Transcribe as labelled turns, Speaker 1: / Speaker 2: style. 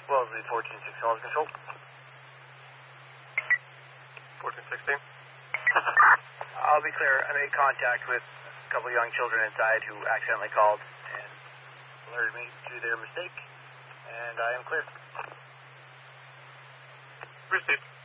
Speaker 1: Wellesley 1416, all control.
Speaker 2: 1416.
Speaker 1: I'll be clear. I made contact with a couple young children inside who accidentally called and alerted me to their mistake, and I am clear.
Speaker 2: Received.